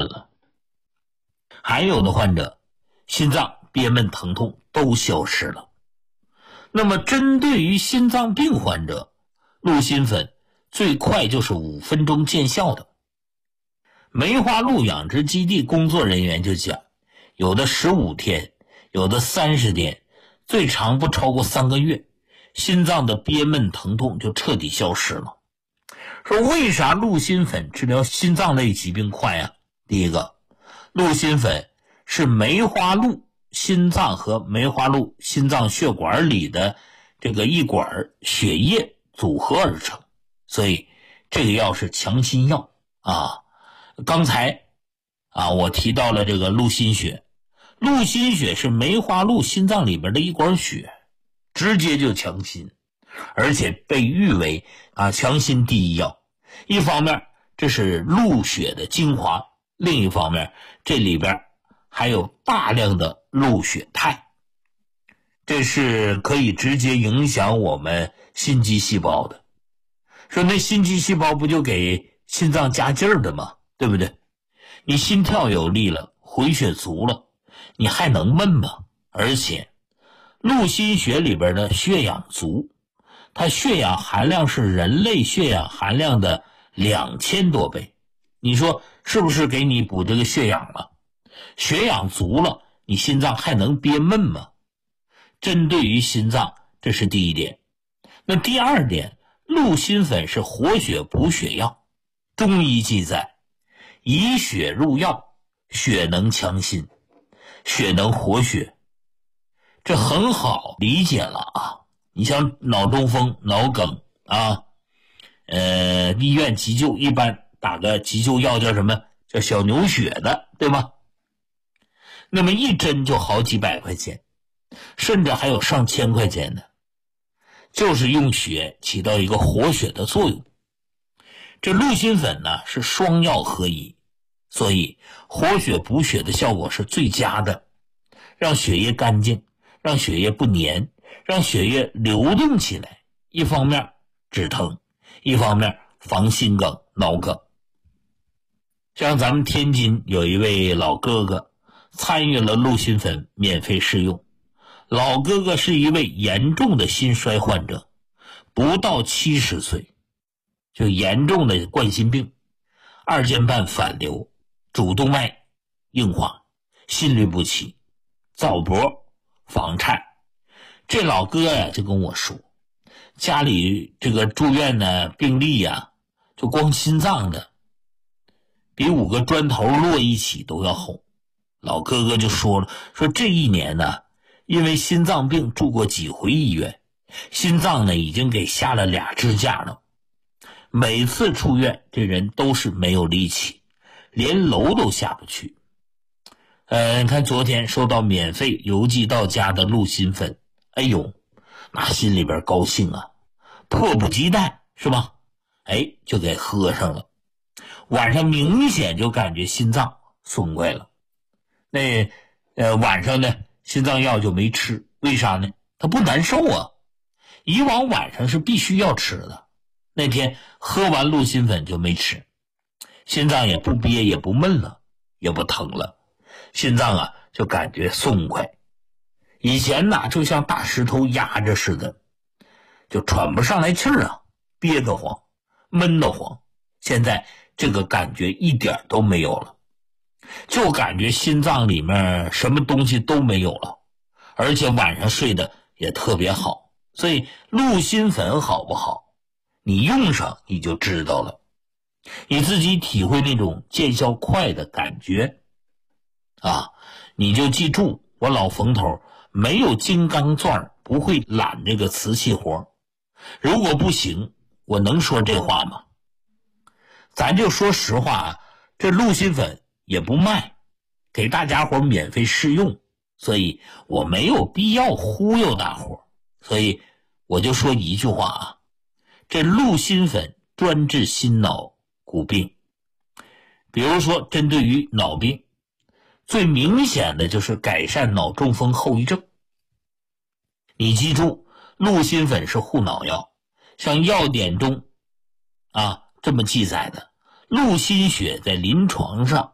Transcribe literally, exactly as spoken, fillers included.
问了。还有的患者心脏憋闷疼痛都消失了。那么针对于心脏病患者，鹿心粉最快就是五分钟见效的。梅花鹿养殖基地工作人员就讲，有的十五天，有的三十天，最长不超过三个月，心脏的憋闷疼痛就彻底消失了。说为啥鹿心粉治疗心脏类疾病快啊？第一个，鹿心粉是梅花鹿心脏和梅花鹿心脏血管里的这个一管血液组合而成，所以这个药是强心药啊。刚才啊我提到了这个鹿心血，鹿心血是梅花鹿心脏里边的一管血，直接就强心，而且被誉为啊强心第一药。一方面这是鹿血的精华，另一方面这里边还有大量的鹿血肽，这是可以直接影响我们心肌细胞的。说那心肌细胞不就给心脏加劲儿的吗？对不对？你心跳有力了，回血足了，你还能闷吗？而且鹿心血里边的血氧足，它血氧含量是人类血氧含量的两千多倍，你说是不是给你补这个血氧了？血氧足了，你心脏还能憋闷吗？针对于心脏，这是第一点。那第二点，鹿心粉是活血补血药。中医记载，以血入药，血能强心，血能活血，这很好理解了啊。你像脑中风、脑梗啊，呃，医院急救一般打个急救药叫什么？叫小牛血的，对吗？那么一针就好几百块钱，甚至还有上千块钱的，就是用血起到一个活血的作用。这鹿心粉呢是双药合一，所以活血补血的效果是最佳的，让血液干净，让血液不粘，让血液流动起来，一方面止疼，一方面防心梗、脑梗。像咱们天津有一位老哥哥参与了鹿心粉免费试用，老哥哥是一位严重的心衰患者，不到七十岁就严重的冠心病，二尖瓣反流，主动脉硬化，心律不齐，早搏，房颤。这老哥呀就跟我说，家里这个住院呢病例呀，就光心脏的比五个砖头摞一起都要厚。老哥哥就说了，说这一年呢，因为心脏病住过几回医院，心脏呢已经给下了俩支架了。每次出院，这人都是没有力气，连楼都下不去。呃，你看昨天收到免费邮寄到家的鹿心粉，哎呦，那心里边高兴啊，迫不及待是吧？哎，就给喝上了。晚上明显就感觉心脏松快了。那呃晚上呢，心脏药就没吃，为啥呢？它不难受啊。以往晚上是必须要吃的，那天喝完鹿心粉就没吃，心脏也不憋也不闷了，也不疼了，心脏啊就感觉松快。以前呢就像大石头压着似的，就喘不上来气儿啊，憋得慌，闷得慌。现在这个感觉一点都没有了，就感觉心脏里面什么东西都没有了，而且晚上睡得也特别好。所以鹿心粉好不好，你用上你就知道了，你自己体会那种见效快的感觉啊！你就记住我老冯头没有金刚钻不会揽这个瓷器活，如果不行我能说这话吗？咱就说实话啊，这鹿心粉也不卖，给大家伙免费试用，所以我没有必要忽悠大伙，所以我就说一句话啊，这鹿心粉专治心脑骨病。比如说针对于脑病，最明显的就是改善脑中风后遗症。你记住，鹿心粉是护脑药，像药典中啊这么记载的，鹿心血在临床上